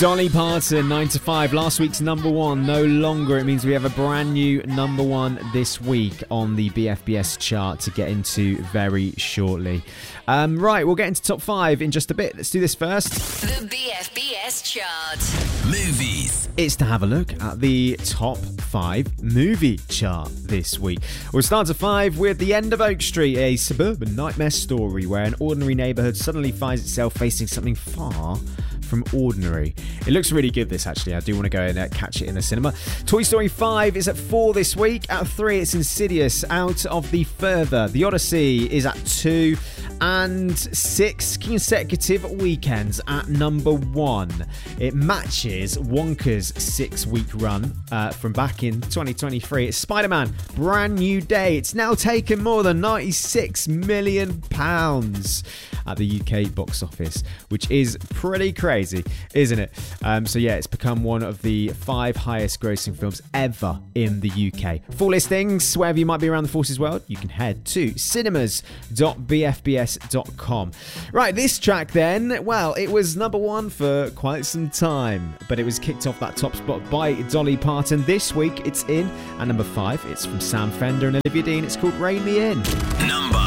Dolly Parton, 9 to 5. Last week's number one, no longer. It means we have a brand new number one this week on the BFBS chart to get into very shortly. Right, we'll get into top 5 in just a bit. Let's do this first. The BFBS chart. Movies. It's to have a look at the top 5 movie chart this week. We'll start at 5 with The End of Oak Street, a suburban nightmare story where an ordinary neighbourhood suddenly finds itself facing something far from ordinary. It looks really good, this, actually. I do want to go and catch it in the cinema. Toy Story 5 is at 4 this week. At 3, it's Insidious. Out of the Further, The Odyssey is at 2. And 6 consecutive weekends at number 1. It matches Wonka's 6-week run from back in 2023. It's Spider-Man, Brand New Day. It's now taken more than £96 million at the UK box office, which is pretty crazy, isn't it? So yeah, it's become one of the 5 highest grossing films ever in the UK. Full listings, wherever you might be around the Forces world, you can head to cinemas.bfbs.com. Right, this track then, well, it was number 1 for quite some time, but it was kicked off that top spot by Dolly Parton. This week it's in at number 5. It's from Sam Fender and Olivia Dean. It's called Rein Me In. Number